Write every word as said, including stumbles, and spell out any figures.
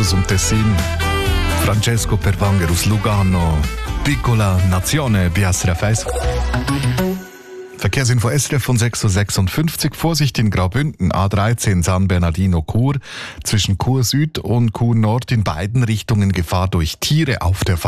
Abruzzo und Tessin. Francesco Perwanger aus Lugano. Piccola Nazione, B S R F eins. Verkehrsinfo S R F von sechs Uhr sechsundfünfzig. Vorsicht in Graubünden, A dreizehn San Bernardino-Chur. Zwischen Chur Süd und Chur Nord in beiden Richtungen Gefahr durch Tiere auf der